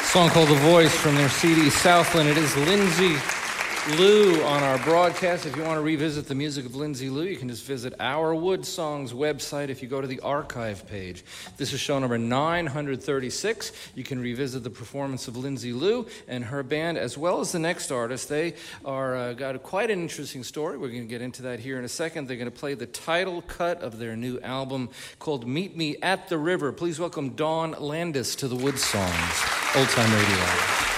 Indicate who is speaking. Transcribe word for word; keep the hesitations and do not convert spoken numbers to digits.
Speaker 1: Song called The Voice from their C D Southland. It is Lindsay Lou on our broadcast. If you want to revisit the music of Lindsay Lou, you can just visit our Wood Songs website if you go to the archive page. This is show number nine hundred thirty-six. You can revisit the performance of Lindsay Lou and her band, as well as the next artist. They are uh, got a, quite an interesting story. We're going to get into that here in a second. They're going to play the title cut of their new album called Meet Me at the River. Please welcome Dawn Landis to the Wood Songs Old Time Radio.